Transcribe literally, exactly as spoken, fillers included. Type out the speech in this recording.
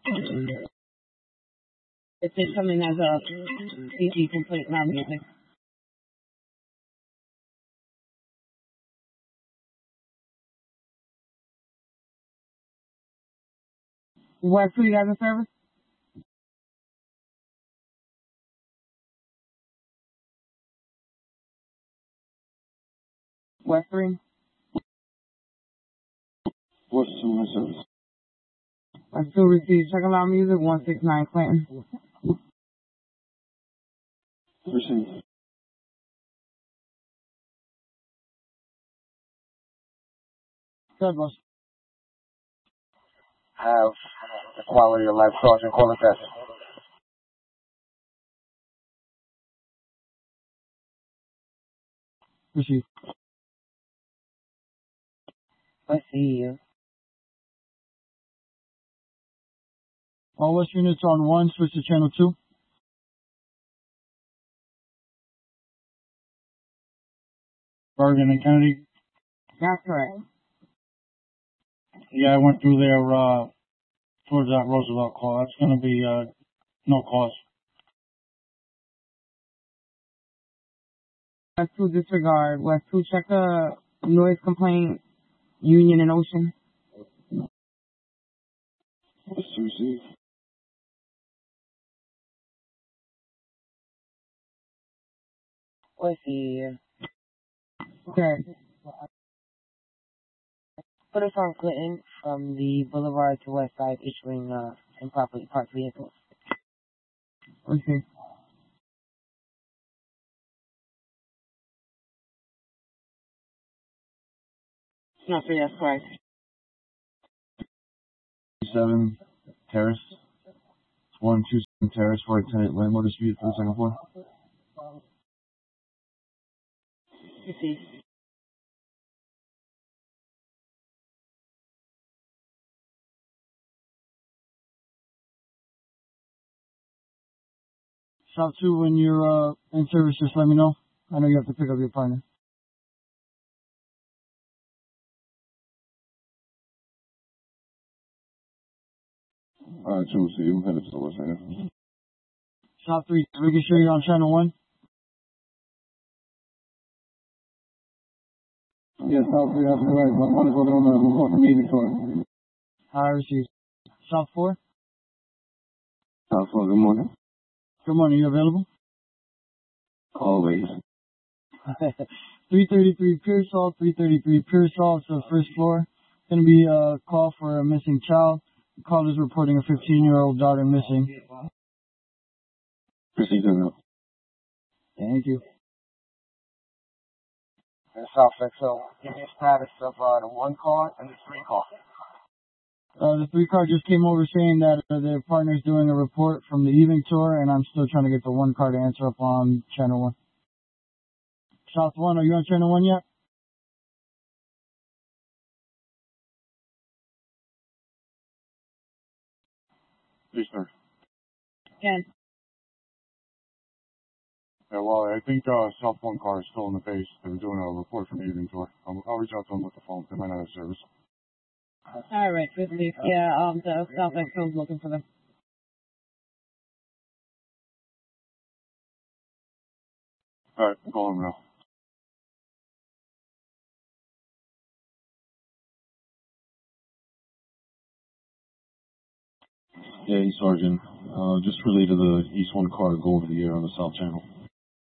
If it's coming as a C G complete magnetic. What food you guys in service? West three. What's my service? West two receive check alarm music one six nine Clinton. Receive. Good boss. Have the quality of life sergeant call it that. Receive. I see you. All West units on one, switch to channel two. Bergen and Kennedy. That's correct. Yeah, I went through there, uh, towards that Roosevelt call. That's gonna be, uh, no cause. West two disregard. West two check a noise complaint, Union and Ocean. What's to receive? I see you. Okay. Put us on Clinton from the Boulevard to West Side issuing uh, improperly parked vehicles. Receive. No, sir, that's correct. Seven Terrace. One two seven Terrace for a tenant landlord dispute for the second floor. You see. Shop two, when you're uh, in service, just let me know. I know you have to pick up your partner. Alright, two, see you. Headed to the west end. Shop three, making sure you're on channel one. Yes, South three, that's correct. But I want to go on the report from meeting for it. I received. Shop four. South four, good morning. Good morning. You available? Always. three thirty-three Pearsall, three thirty-three Pearsall, so first floor. Going to be a call for a missing child. The call is reporting a fifteen-year-old daughter missing. Proceed to the Thank you. And South X O, give me a status of uh, the one car and the three car. Uh, the three car just came over saying that uh, their partner's doing a report from the evening tour, and I'm still trying to get the one car to answer up on channel one. South one, are you on channel one yet? Please, sir. Ken. Yeah, well, I think uh, South One car is still in the base. They were doing a report from the evening tour. I'll, I'll reach out to them with the phone. They might not have service. All right, good leave. Yeah, um, the South X O is looking for them. All right, call them now. Yeah, East Sergeant. Uh, just relay to the East One car to go over the air on the South Channel.